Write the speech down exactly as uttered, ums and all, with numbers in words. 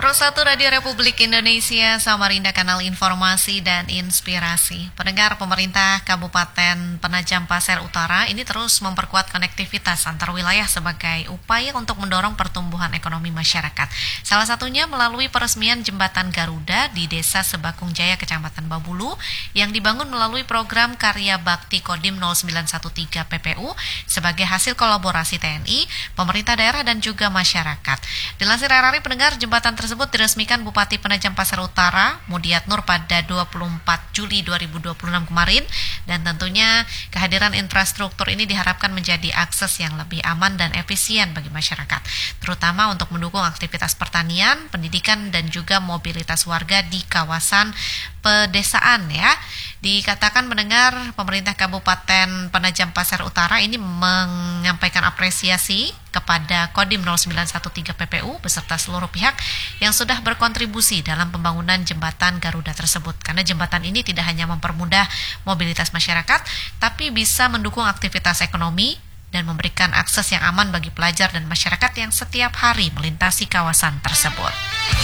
Pro satu Radio Republik Indonesia, Samarinda, kanal informasi dan inspirasi. Pendengar, pemerintah Kabupaten Penajam Pasir Utara ini terus memperkuat konektivitas antar wilayah sebagai upaya untuk mendorong pertumbuhan ekonomi masyarakat. Salah satunya melalui peresmian Jembatan Garuda di Desa Sebakung Jaya, Kecamatan Babulu, yang dibangun melalui program Karya Bakti Kodim nol sembilan satu tiga P P U sebagai hasil kolaborasi T N I, pemerintah daerah dan juga masyarakat. Dilansir R R I, pendengar, jembatan tersebut diresmikan Bupati Penajam Pasir Utara, Mudiat Nur, pada dua puluh empat Juli dua ribu dua puluh enam kemarin, dan tentunya kehadiran infrastruktur ini diharapkan menjadi akses yang lebih aman dan efisien bagi masyarakat, terutama untuk mendukung aktivitas pertanian, pendidikan, dan juga mobilitas warga di kawasan pedesaan ya. Dikatakan mendengar pemerintah Kabupaten Penajam Pasir Utara ini menyampaikan apresiasi kepada Kodim nol sembilan satu tiga P P U beserta seluruh pihak yang sudah berkontribusi dalam pembangunan jembatan Garuda tersebut. Karena jembatan ini tidak hanya mempermudah mobilitas masyarakat, tapi bisa mendukung aktivitas ekonomi dan memberikan akses yang aman bagi pelajar dan masyarakat yang setiap hari melintasi kawasan tersebut.